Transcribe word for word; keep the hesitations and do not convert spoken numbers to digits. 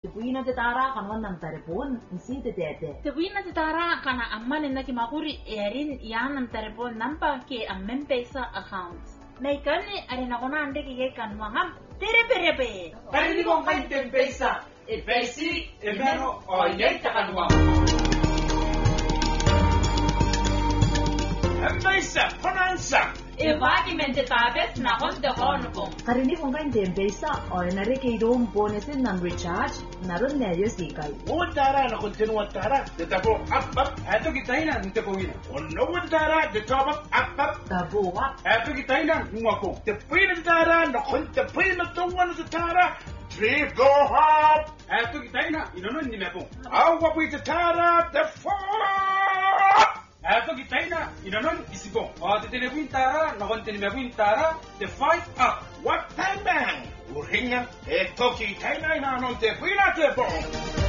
Buina de tara kan wannan telepon isi de de. Te buina de tara kana amman na ki makuri erin yan telepon nampa ke ammen pesa account. Nay kani ari na kona ande ki kan mangam tere perebe. Kani kong kain pesa. E pesi e meno o yei takanwa. Pesa panansa. E vaki mente tabet na honde honko. Karini kong kain pesa o nare ke idom bonus nan recharge naron neryo sikay. Untara na continua tara. De tabo up up. Ato kitaina nte kowina. Ono untara de tabo up up. Tabo up. Ato kitaina mwako. Te pina tara na konte pina tuwan sa tara. Trip go hop. Ato kitaina inono ni mepo. Awa pita tara the fall. Ato kitaina inonon isipo. O te telepuin tara, nakon telepuin tara, the fight up. What time bang? Uringa, e toki kitaina inonon te pina te po.